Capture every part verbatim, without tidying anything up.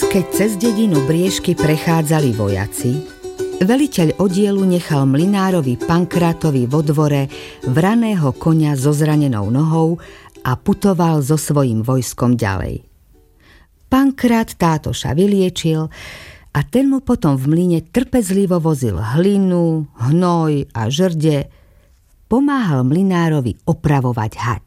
Keď cez dedinu Briežky prechádzali vojaci, veliteľ oddielu nechal mlynárovi Pankrátovi vo dvore vraného koňa so zranenou nohou a putoval so svojím vojskom ďalej. Pankrát tátoša vyliečil a ten mu potom v mlyne trpezlivo vozil hlinu, hnoj a žrde, pomáhal mlynárovi opravovať hať.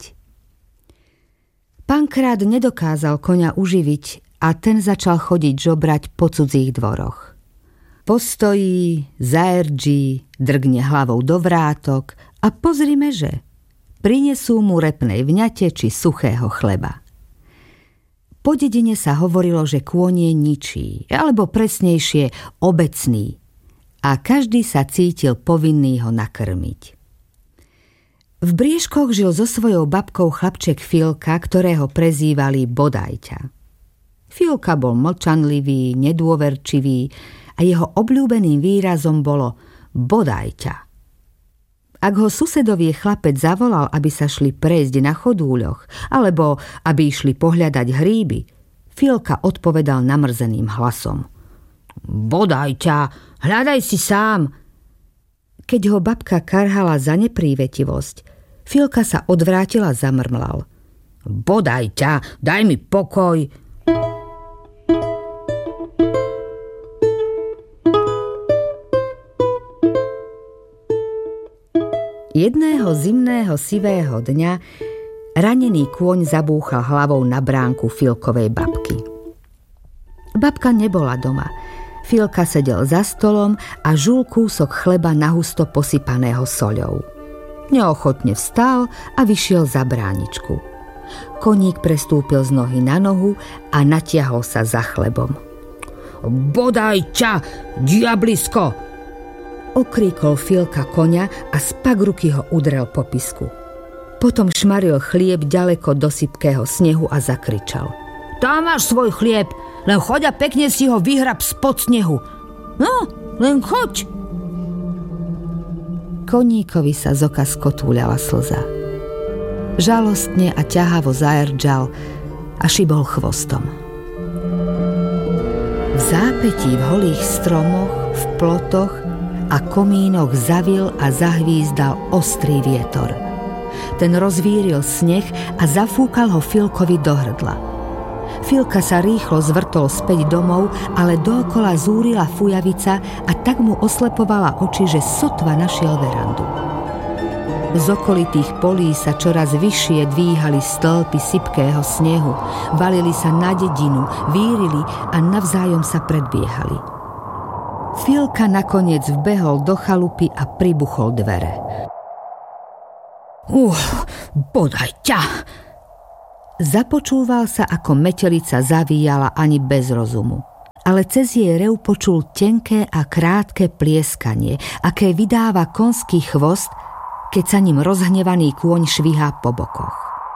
Pankrát nedokázal koňa uživiť a ten začal chodiť žobrať po cudzích dvoroch. Postojí, zaerdží, drgne hlavou do vrátok a pozrime, že prinesú mu repnej vňate či suchého chleba. Po dedine sa hovorilo, že kôň je ničí, alebo presnejšie obecný, a každý sa cítil povinný ho nakrmiť. V Briežkoch žil so svojou babkou chlapček Filka, ktorého prezývali Bodajťa. Filka bol mlčanlivý, nedôverčivý a jeho obľúbeným výrazom bolo Bodajťa. Ak ho susedovie chlapec zavolal, aby sa šli prejsť na chodúľoch, alebo aby išli pohľadať hríby, Filka odpovedal namrzeným hlasom: Bodajťa, hľadaj si sám. Keď ho babka karhala za neprívetivosť, Filka sa odvrátil a zamrmlal: Bodajťa, daj mi pokoj. Jedného zimného sivého dňa ranený kôň zabúchal hlavou na bránku Filkovej babky. Babka nebola doma. Filka sedel za stolom a žul kúsok chleba nahusto posypaného soľou. Neochotne vstal a vyšiel za bráničku. Koník prestúpil z nohy na nohu a natiahol sa za chlebom. Bodajťa, diablisko! Okríkol Filka koňa a z pagruky ho udrel po pisku. Potom šmaril chlieb ďaleko do sypkého snehu a zakričal: Tam máš svoj chlieb, len choď a pekne si ho vyhrab spod snehu. No, len choď. Koníkovi sa z oka skotúľala slza. Žalostne a ťahavo zaerdžal a šibol chvostom. V zápätí v holých stromoch, v plotoch a komínoch zavil a zahvízdal ostrý vietor. Ten rozvíril sneh a zafúkal ho Filkovi do hrdla. Filka sa rýchlo zvrtol späť domov, ale dookola zúrila fujavica a tak mu oslepovala oči, že sotva našiel verandu. Z okolitých polí sa čoraz vyššie dvíhali stĺpy sypkého snehu, valili sa na dedinu, vírili a navzájom sa predbiehali. Filka nakoniec vbehol do chalupy a pribuchol dvere. Uh, Bodajťa! Započúval sa, ako metelica zavíjala ani bez rozumu. Ale cez jej rev počul tenké a krátke plieskanie, aké vydáva konský chvost, keď sa ním rozhnevaný kôň švihá po bokoch.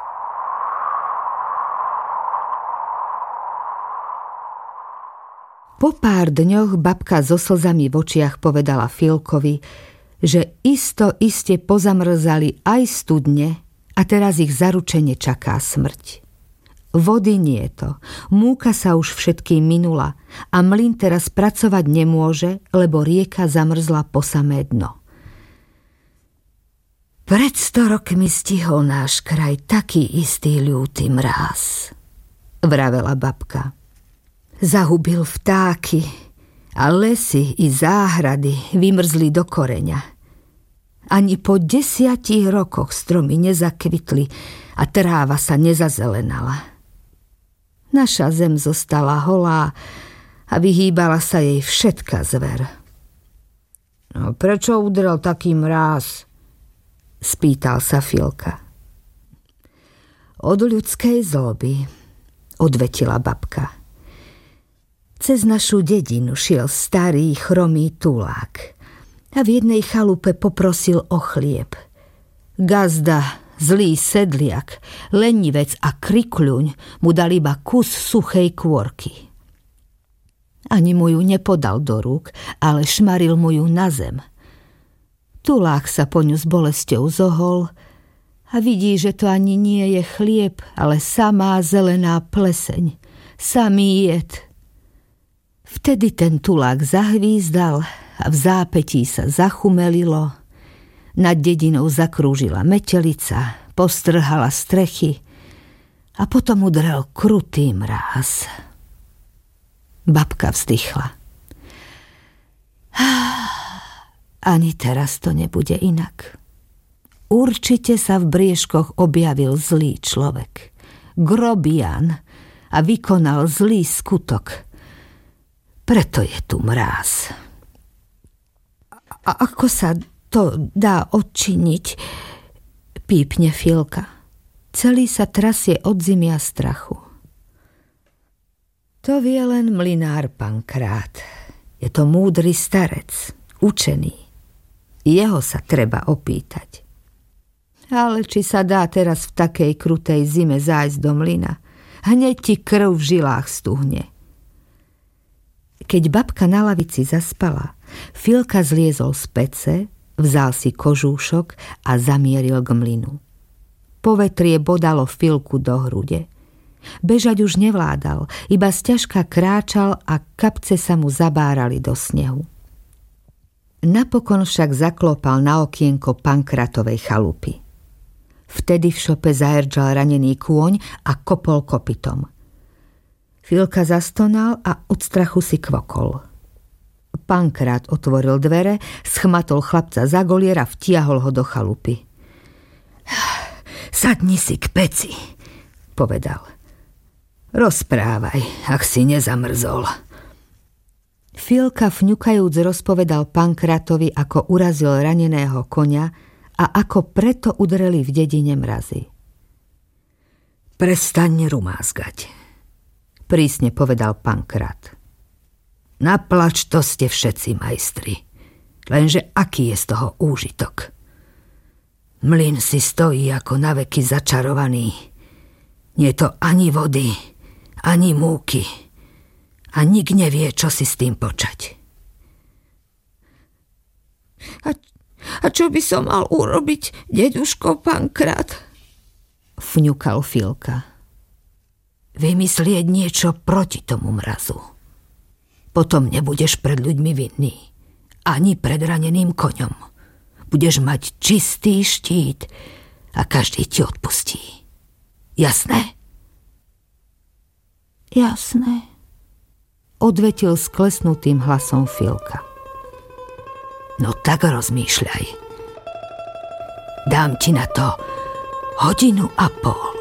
Po pár dňoch babka so slzami v očiach povedala Filkovi, že isto iste pozamrzali aj studne a teraz ich zaručene čaká smrť. Vody nie to, múka sa už všetkým minula a mlyn teraz pracovať nemôže, lebo rieka zamrzla po samé dno. Pred sto rokmi stihol náš kraj taký istý ľúty mráz, vravela babka. Zahubil vtáky a lesy i záhrady vymrzli do koreňa. Ani po desiatich rokoch stromy nezakvitli a tráva sa nezazelenala. Naša zem zostala holá a vyhýbala sa jej všetka zver. No, prečo udrel taký mráz? Spýtal sa Filka. Od ľudskej zloby, odvetila babka. Cez našu dedinu šiel starý chromý tulák a v jednej chalupe poprosil o chlieb. Gazda, zlý sedliak, lenivec a krikľuň mu dal iba kus suchej kôrky. Ani mu ju nepodal do rúk, ale šmaril mu ju na zem. Tulák sa po ňu s bolesťou zohol a vidí, že to ani nie je chlieb, ale samá zelená pleseň, samý jed. Vtedy ten tulák zahvízdal a v zápätí sa zachumelilo. Nad dedinou zakrúžila metelica, postrhala strechy a potom udrel krutý mráz. Babka vzdychla. Ani teraz to nebude inak. Určite sa v briežkoch objavil zlý človek, grobian, a vykonal zlý skutok. Preto je tu mráz. A ako sa to dá odčiniť? Pípne Filka. Celý sa trasie od zimy a strachu. To vie len mlynár Pankrát. Je to múdry starec, učený. Jeho sa treba opýtať. Ale či sa dá teraz v takej krutej zime zájsť do mlyna? Hneď ti krv v žilách stuhne. Keď babka na lavici zaspala, Filka zliezol z pece, vzal si kožúšok a zamieril k mlynu. Povetrie bodalo Filku do hrude. Bežať už nevládal, iba sťažka kráčal a kapce sa mu zabárali do snehu. Napokon však zaklopal na okienko Pankratovej chalupy. Vtedy v šope zaherčal ranený kôň a kopol kopytom. Filka zastonal a od strachu si kvokol. Pankrát otvoril dvere, schmatol chlapca za golier a vtiahol ho do chalupy. Sadni si k peci, povedal. Rozprávaj, ak si nezamrzol. Filka fňukajúc rozpovedal Pankrátovi, ako urazil raneného koňa a ako preto udreli v dedine mrazy. Prestaň rumázgať, prísne povedal Pankrát. Naplač, to ste všetci majstri, lenže aký je z toho úžitok? Mlyn si stojí ako naveky začarovaný. Nie je to ani vody, ani múky a nik nevie, čo si s tým počať. A, a čo by som mal urobiť, deduško Pankrát? Fňukal Filka. Vymyslieť niečo proti tomu mrazu. Potom nebudeš pred ľuďmi vinný, ani pred raneným koňom. Budeš mať čistý štít a každý ti odpustí. Jasné? Jasné, odvetil sklesnutým hlasom Filka. No tak rozmýšľaj. Dám ti na to hodinu a pol.